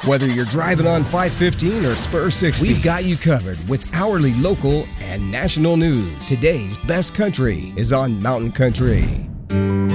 Whether you're driving on 515 or Spur 60, we've got you covered with hourly local and national news. Today's best country is on Mountain Country.